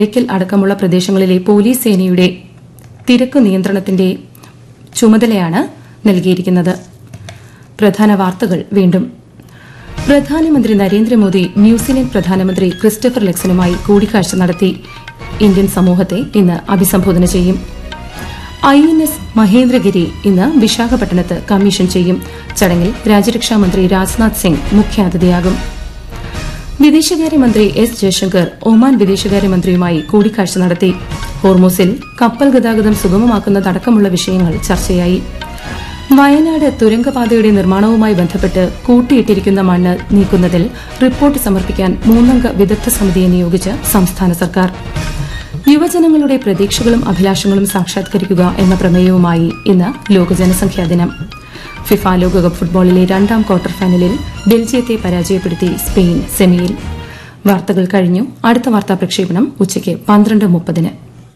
ബേക്കൽ അടക്കമുള്ള പ്രദേശങ്ങളിലെ പോലീസ് സേനയുടെ തിരക്ക് നിയന്ത്രണത്തിന്റെ ചുമതലയാണ് നൽകിയിരിക്കുന്നത്. പ്രധാന വാർത്തകൾ വീണ്ടും. പ്രധാനമന്ത്രി നരേന്ദ്രമോദി ന്യൂസിലൻഡ് പ്രധാനമന്ത്രി ക്രിസ്റ്റഫർ ലക്സനുമായി കൂടിക്കാഴ്ച നടത്തി. ഇന്ത്യൻ സമൂഹത്തെ ഇന്ന് അഭിസംബോധന ചെയ്യും. INS മഹേന്ദ്രഗിരി ഇന്ന് വിശാഖപട്ടണത്ത് കമ്മീഷൻ ചെയ്യും. ചടങ്ങിൽ രാജ്യരക്ഷാമന്ത്രി രാജ്നാഥ് സിംഗ് മുഖ്യാതിഥിയാകും. വിദേശകാര്യമന്ത്രി S. ജയശങ്കർ ഒമാൻ വിദേശകാര്യമന്ത്രിയുമായി കൂടിക്കാഴ്ച നടത്തി. ഹോർമൂസിൽ കപ്പൽ ഗതാഗതം സുഗമമാക്കുന്നതടക്കമുള്ള വിഷയങ്ങൾ ചർച്ചയായി. വയനാട് തുരങ്കപാതയുടെ നിർമ്മാണവുമായി ബന്ധപ്പെട്ട് കൂട്ടിയിട്ടിരിക്കുന്ന മണ്ണ് നീക്കുന്നതിൽ റിപ്പോർട്ട് സമർപ്പിക്കാൻ 3-അംഗ വിദഗ്ധ സമിതിയെ നിയോഗിച്ച് സംസ്ഥാന സർക്കാർ. യുവജനങ്ങളുടെ പ്രതീക്ഷകളും അഭിലാഷങ്ങളും സാക്ഷാത്കരിക്കുക എന്ന പ്രമേയവുമായി ഇന്ന് ലോക ജനസംഖ്യാ ദിനം. ഫിഫ ലോകകപ്പ് ഫുട്ബോളിലെ 2-ാം ക്വാർട്ടർ ഫൈനലിൽ ബെൽജിയത്തെ പരാജയപ്പെടുത്തി സ്പെയിൻ സെമിയിൽ. വാർത്തകൾ കഴിഞ്ഞു. അടുത്ത വാർത്താ പ്രക്ഷേപണം ഉച്ചയ്ക്ക് 12:30.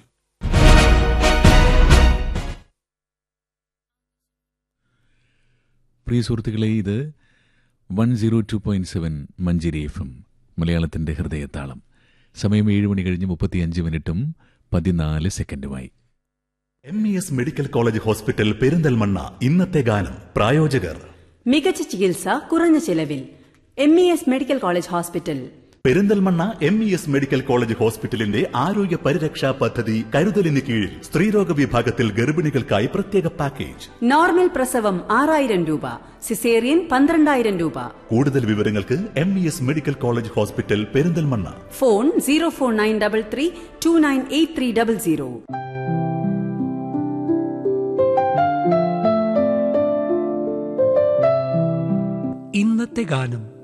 പ്രിയ സുഹൃത്തുക്കളെ, ഇത് 102.7 മഞ്ചേരി FM മലയാളത്തിന്റെ ഹൃദയത്താളം. സമയം 7 മണി കഴിഞ്ഞ് 35 14 സെക്കൻഡുമായി. MES medical college hospital Perinthalmanna ഇന്നത്തെ ഗാനം. പ്രായോജകർ മികച്ച ചികിത്സ കുറഞ്ഞ ചെലവിൽ. MES medical college hospital Perinthalmanna. MES medical college ഹോസ്പിറ്റലിന്റെ ആരോഗ്യ പരിരക്ഷാ പദ്ധതി കരുതലിന് കീഴിൽ സ്ത്രീരോഗ വിഭാഗത്തിൽ ഗർഭിണികൾക്കായി പ്രത്യേക പാക്കേജ്. നോർമൽ പ്രസവം 6000 രൂപ, സിസേറിയൻ 12000 രൂപ. കൂടുതൽ വിവരങ്ങൾക്ക് MES medical college hospital Perinthalmanna. Phone 04933298300. ഇന്നത്തെ ഗാനം.